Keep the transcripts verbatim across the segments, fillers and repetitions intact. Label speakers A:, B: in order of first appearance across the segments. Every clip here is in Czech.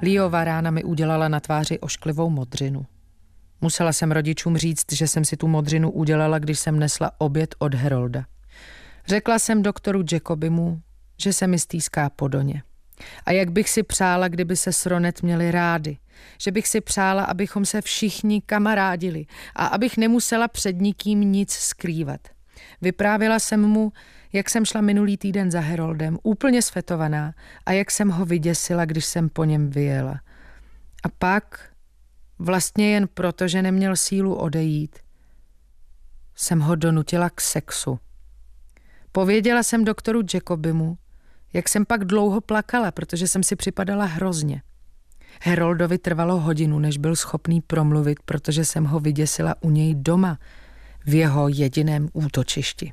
A: Leova rána mi udělala na tváři ošklivou modřinu. Musela jsem rodičům říct, že jsem si tu modřinu udělala, když jsem nesla oběd od Herolda. Řekla jsem doktoru Jacobimu, že se mi stýská podoně. A jak bych si přála, kdyby se s Ronet měli rádi. Že bych si přála, abychom se všichni kamarádili a abych nemusela před nikým nic skrývat. Vyprávěla jsem mu, jak jsem šla minulý týden za Heroldem, úplně svetovaná, a jak jsem ho vyděsila, když jsem po něm vyjela. A pak, vlastně jen proto, že neměl sílu odejít, jsem ho donutila k sexu. Pověděla jsem doktoru Jacobimu, jak jsem pak dlouho plakala, protože jsem si připadala hrozně. Heroldovi trvalo hodinu, než byl schopný promluvit, protože jsem ho vyděsila u něj doma, v jeho jediném útočišti.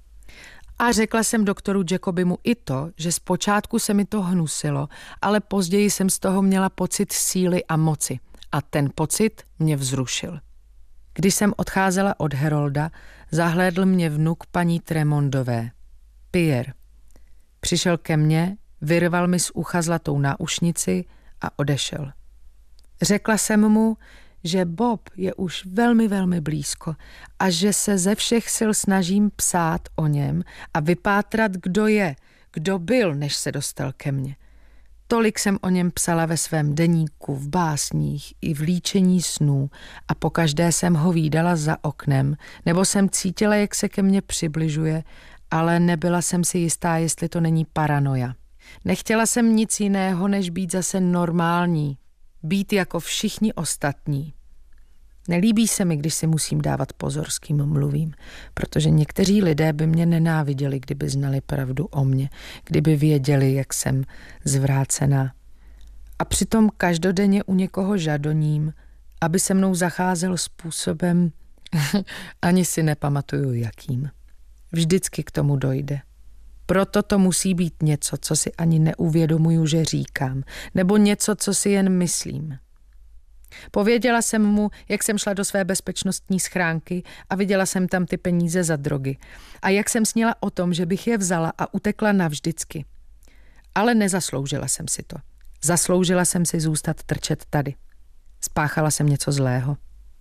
A: A řekla jsem doktoru Jacobimu i to, že zpočátku se mi to hnusilo, ale později jsem z toho měla pocit síly a moci. A ten pocit mě vzrušil. Když jsem odcházela od Herolda, zahlédl mě vnuk paní Tremondové, Pierre. Přišel ke mně, vyrval mi z ucha zlatou náušnici a odešel. Řekla jsem mu, že Bob je už velmi, velmi blízko a že se ze všech sil snažím psát o něm a vypátrat, kdo je, kdo byl, než se dostal ke mně. Tolik jsem o něm psala ve svém deníku, v básních i v líčení snů a pokaždé jsem ho vídala za oknem, nebo jsem cítila, jak se ke mně přibližuje, ale nebyla jsem si jistá, jestli to není paranoja. Nechtěla jsem nic jiného, než být zase normální, být jako všichni ostatní. Nelíbí se mi, když si musím dávat pozor, s kým mluvím, protože někteří lidé by mě nenáviděli, kdyby znali pravdu o mně, kdyby věděli, jak jsem zvrácená. A přitom každodenně u někoho žadoním, aby se mnou zacházel způsobem, ani si nepamatuju jakým. Vždycky k tomu dojde. Proto to musí být něco, co si ani neuvědomuju, že říkám, nebo něco, co si jen myslím. Pověděla jsem mu, jak jsem šla do své bezpečnostní schránky a viděla jsem tam ty peníze za drogy. A jak jsem snila o tom, že bych je vzala a utekla navždycky. Ale nezasloužila jsem si to. Zasloužila jsem si zůstat trčet tady. Spáchala jsem něco zlého.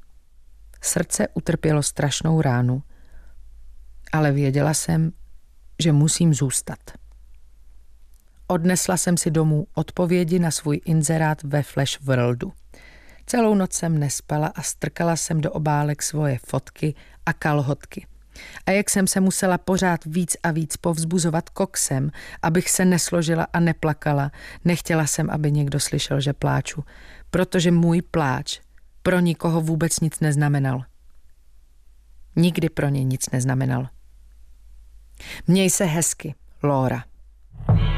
A: Srdce utrpělo strašnou ránu, ale věděla jsem, že musím zůstat. Odnesla jsem si domů odpovědi na svůj inzerát ve Flash Worldu. Celou noc jsem nespala a strkala jsem do obálek svoje fotky a kalhotky. A jak jsem se musela pořád víc a víc povzbuzovat koksem, abych se nesložila a neplakala, nechtěla jsem, aby někdo slyšel, že pláču, protože můj pláč pro nikoho vůbec nic neznamenal. Nikdy pro ně nic neznamenal. Měj se hezky, Laura.